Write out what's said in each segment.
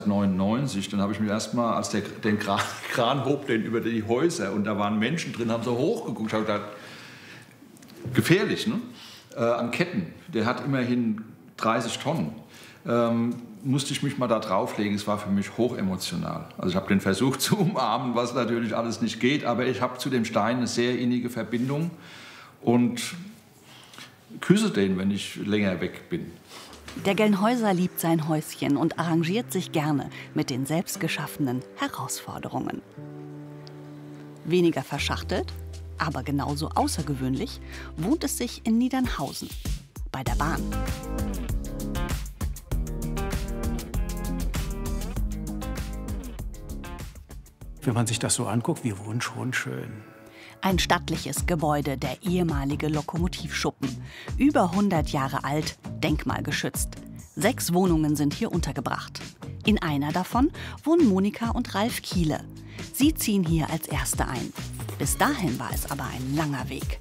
99, dann habe ich mich erstmal, als der den Kran hob, den über die Häuser und da waren Menschen drin, haben so hochgeguckt, habe gedacht, gefährlich, ne? An Ketten, der hat immerhin 30 Tonnen. Musste ich mich mal da drauflegen, es war für mich hochemotional. Also ich habe den versucht zu umarmen, was natürlich alles nicht geht, aber ich habe zu dem Stein eine sehr innige Verbindung und küsse den, wenn ich länger weg bin. Der Gelnhäuser liebt sein Häuschen und arrangiert sich gerne mit den selbstgeschaffenen Herausforderungen. Weniger verschachtelt, aber genauso außergewöhnlich wohnt es sich in Niedernhausen, bei der Bahn. Wenn man sich das so anguckt, wir wohnen schon schön. Ein stattliches Gebäude, der ehemalige Lokomotivschuppen. Über 100 Jahre alt, denkmalgeschützt. 6 Wohnungen sind hier untergebracht. In einer davon wohnen Monika und Ralf Kiele. Sie ziehen hier als Erste ein. Bis dahin war es aber ein langer Weg.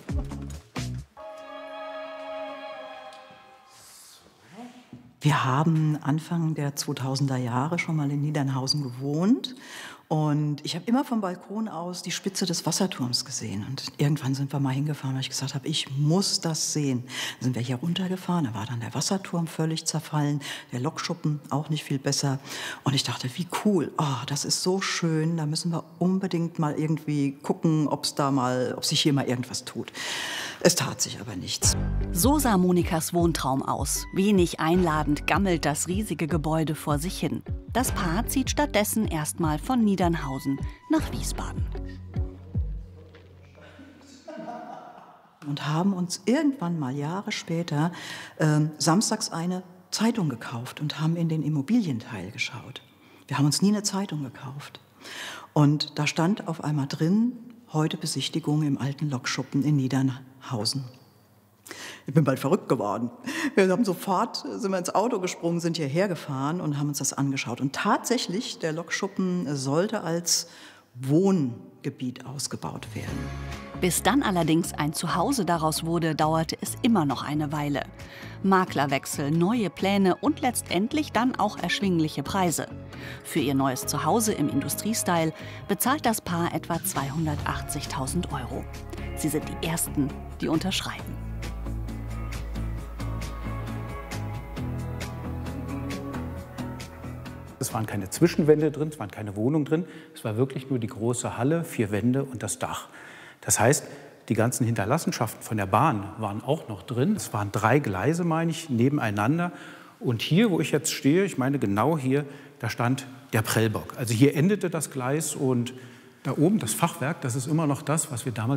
Wir haben Anfang der 2000er Jahre schon mal in Niedernhausen gewohnt. Und ich habe immer vom Balkon aus die Spitze des Wasserturms gesehen. Und irgendwann sind wir mal hingefahren, weil ich gesagt habe, ich muss das sehen. Dann sind wir hier runtergefahren, da war dann der Wasserturm völlig zerfallen, der Lokschuppen auch nicht viel besser. Und ich dachte, wie cool, das ist so schön, da müssen wir unbedingt mal irgendwie gucken, ob sich hier mal irgendwas tut. Es tat sich aber nichts. So sah Monikas Wohntraum aus. Wenig einladend gammelt das riesige Gebäude vor sich hin. Das Paar zieht stattdessen erstmal von Niedernhausen nach Wiesbaden. Und haben uns irgendwann mal Jahre später samstags eine Zeitung gekauft und haben in den Immobilienteil geschaut. Wir haben uns nie eine Zeitung gekauft. Und da stand auf einmal drin, heute Besichtigung im alten Lokschuppen in Niedernhausen. Ich bin bald verrückt geworden. Wir sind ins Auto gesprungen, sind hierher gefahren und haben uns das angeschaut. Und tatsächlich, der Lokschuppen sollte als Wohngebiet ausgebaut werden. Bis dann allerdings ein Zuhause daraus wurde, dauerte es immer noch eine Weile. Maklerwechsel, neue Pläne und letztendlich dann auch erschwingliche Preise. Für ihr neues Zuhause im Industriestyle bezahlt das Paar etwa 280.000 €. Sie sind die Ersten, die unterschreiben. Es waren keine Zwischenwände drin, es waren keine Wohnungen drin. Es war wirklich nur die große Halle, 4 Wände und das Dach. Das heißt, die ganzen Hinterlassenschaften von der Bahn waren auch noch drin. Es waren 3 Gleise, meine ich, nebeneinander. Und hier, wo ich jetzt stehe, ich meine genau hier, da stand der Prellbock. Also hier endete das Gleis und da oben das Fachwerk, das ist immer noch das, was wir damals